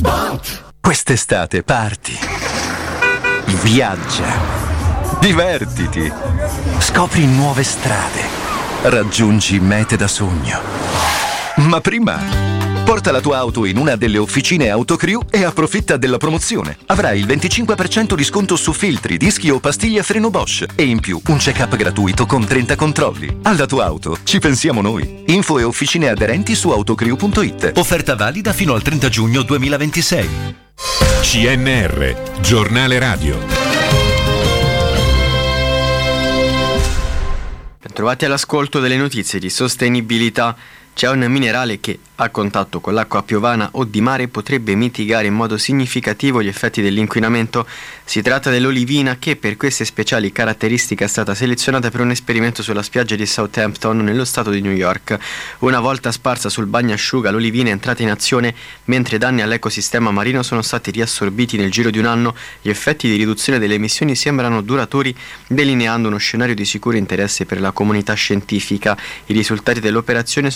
Quest'estate parti, viaggia, divertiti, scopri nuove strade, raggiungi mete da sogno. Ma prima porta la tua auto in una delle officine Autocrew e approfitta della promozione. Avrai il 25% di sconto su filtri, dischi o pastiglie a freno Bosch e in più un check-up gratuito con 30 controlli. Alla tua auto ci pensiamo noi. Info e officine aderenti su autocrew.it. Offerta valida fino al 30 giugno 2026. CNR, giornale radio. Trovati all'ascolto delle notizie di sostenibilità. C'è un minerale che, a contatto con l'acqua piovana o di mare, potrebbe mitigare in modo significativo gli effetti dell'inquinamento. Si tratta dell'olivina che, per queste speciali caratteristiche, è stata selezionata per un esperimento sulla spiaggia di Southampton, nello stato di New York. Una volta sparsa sul bagnasciuga, l'olivina è entrata in azione mentre danni all'ecosistema marino sono stati riassorbiti nel giro di un anno. Gli effetti di riduzione delle emissioni sembrano duratori, delineando uno scenario di sicuro interesse per la comunità scientifica. I risultati dell'operazione sono